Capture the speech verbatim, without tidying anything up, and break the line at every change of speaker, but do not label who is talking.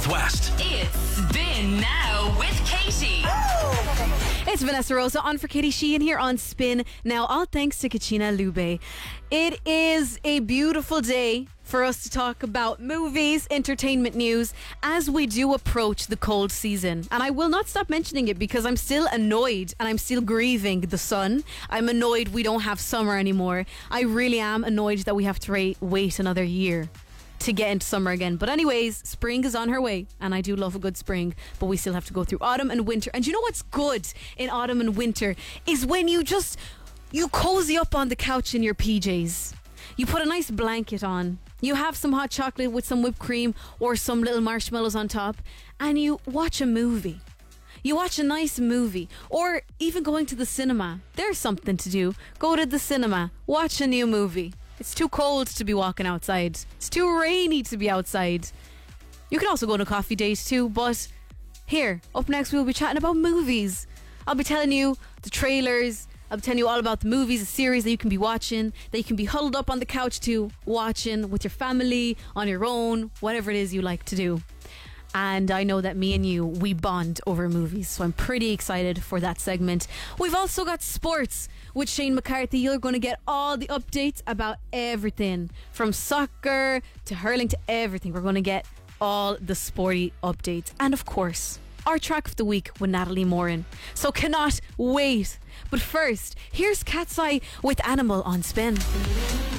West.
It's Spin Now with Katie.
It's Vanessa Rosa on for Katie Sheehan here on Spin Now, all thanks to Kachina Lube. It is a beautiful day for us to talk about movies, entertainment news as we do approach the cold season. And I will not stop mentioning it because I'm still annoyed and I'm still grieving the sun. I'm annoyed we don't have summer anymore. I really am annoyed that we have to wait, wait another year to get into summer again. But anyways, spring is on her way and I do love a good spring, but we still have to go through autumn and winter. And you know what's good in autumn and winter is when you just you cozy up on the couch in your P Js. You put a nice blanket on, you have some hot chocolate with some whipped cream or some little marshmallows on top, and you watch a movie. You watch a nice movie, or even going to the cinema. There's something to do. Go to the cinema, watch a new movie. It's too cold to be walking outside. It's too rainy to be outside. You can also go on a coffee date too, but here, up next we'll be chatting about movies. I'll be telling you the trailers. I'll be telling you all about the movies, the series that you can be watching, that you can be huddled up on the couch to watching with your family, on your own, whatever it is you like to do. And I know that me and you, we bond over movies, so I'm pretty excited for that segment. We've also got sports with Shane McCarthy. You're going to get all the updates about everything, from soccer to hurling to everything. We're going to get all the sporty updates. And of course, our track of the week with Natalie Morin. So cannot wait. But first, here's Cat's Eye with Animal on Spin.